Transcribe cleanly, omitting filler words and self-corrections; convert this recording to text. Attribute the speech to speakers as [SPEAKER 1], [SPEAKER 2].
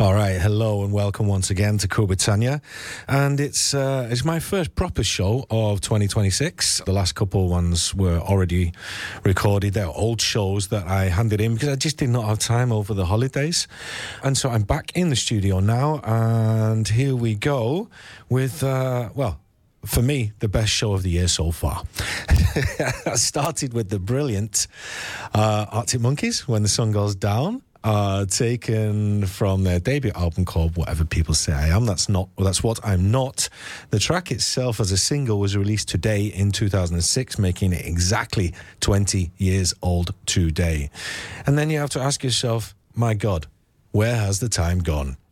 [SPEAKER 1] All right, hello and welcome once again to Cool Britannia. And it's my first proper show of 2026. The last couple ones were already recorded. They're old shows that I handed in because I just did not have time over the holidays. And so I'm back in the studio now, and here we go with, for me, the best show of the year so far. I started with the brilliant Arctic Monkeys, When the Sun Goes Down. Taken from their debut album called Whatever People Say I Am. That's What I'm Not. The track itself as a single was released today in 2006, making it exactly 20 years old today. And then you have to ask yourself, my God, where has the time gone?